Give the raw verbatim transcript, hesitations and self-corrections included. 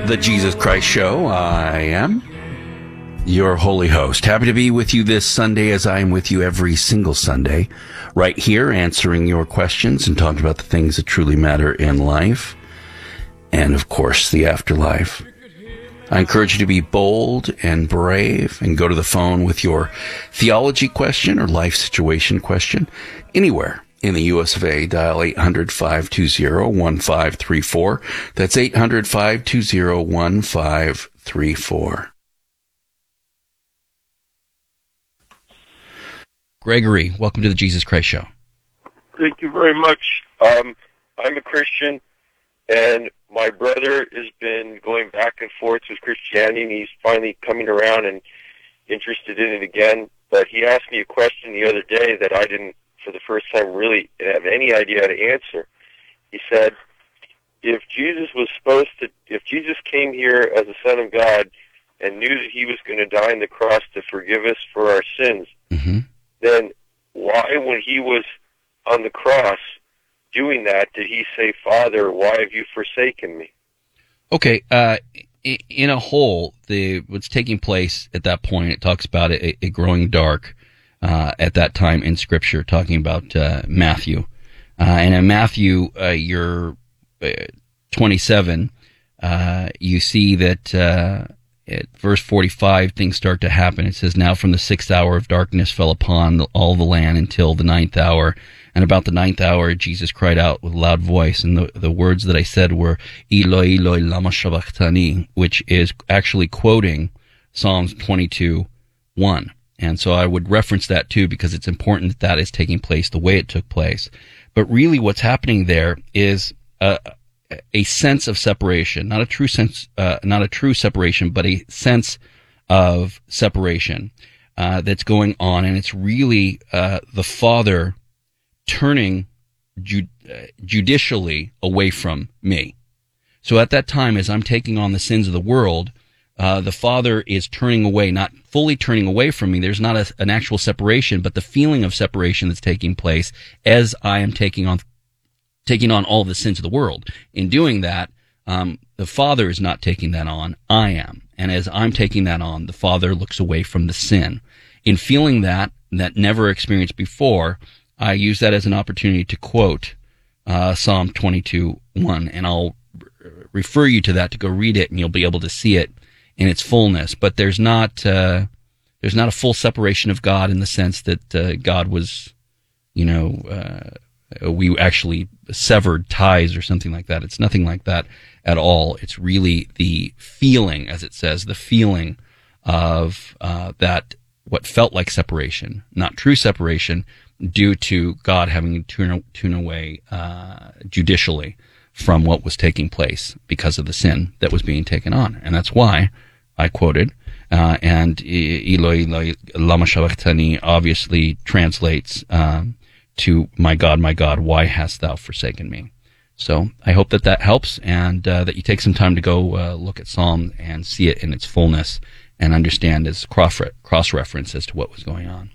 The Jesus Christ Show. I am your holy host. Happy to be with you this Sunday, as I am with you every single Sunday, right here answering your questions and talking about the things that truly matter in life and, of course, the afterlife. I encourage you to be bold and brave and go to the phone with your theology question or life situation question anywhere in the U S of A. Dial eight hundred, five two zero, one five three four. That's eight hundred, five two zero, one five three four. Gregory, welcome to the Jesus Christ Show. Thank you very much. Um, I'm a Christian, and my brother has been going back and forth with Christianity, and he's finally coming around and interested in it again. But he asked me a question the other day that I didn't, for the first time, really have any idea how to answer. He said, if Jesus was supposed to, if Jesus came here as the Son of God and knew that he was going to die on the cross to forgive us for our sins, mm-hmm. then why, when he was on the cross doing that, did he say, Father, why have you forsaken me? Okay, uh, in a whole, the what's taking place at that point, it talks about it, it growing dark uh, at that time in Scripture, talking about uh, Matthew. Uh, and in Matthew, uh, you're uh, twenty-seven, uh, you see that uh, at verse forty-five, things start to happen. It says, now from the sixth hour of darkness fell upon the, all the land until the ninth hour. And about the ninth hour, Jesus cried out with a loud voice. And the, the words that I said were, Eloi, Eloi, lama sabachthani, which is actually quoting Psalms twenty-two one. And so I would reference that too, because it's important that that is taking place the way it took place. But really what's happening there is a, a sense of separation, not a true sense, uh, not a true separation, but a sense of separation uh, that's going on. And it's really uh, the Father turning ju- uh, judicially away from me. So at that time, as I'm taking on the sins of the world, uh, the Father is turning away, not fully turning away from me. There's not a, an actual separation, but the feeling of separation that's taking place as I am taking on taking on all the sins of the world. In doing that, um, the Father is not taking that on, I am. And as I'm taking that on, the Father looks away from the sin. In feeling that, that never experienced before, I use that as an opportunity to quote uh, Psalm twenty-two one, and I'll r- refer you to that to go read it, and you'll be able to see it in its fullness. But there's not uh, there's not a full separation of God in the sense that uh, God was, you know, uh, we actually severed ties or something like that. It's nothing like that at all. It's really the feeling, as it says, the feeling of uh, that what felt like separation, not true separation, due to God having to turn, turn away uh, judicially from what was taking place because of the sin that was being taken on. And that's why I quoted, uh, and Eloi, Eloi, lama sabachthani obviously translates um, to, my God, my God, why hast thou forsaken me? So I hope that that helps, and uh, that you take some time to go uh, look at Psalm and see it in its fullness and understand as cross-reference as to what was going on.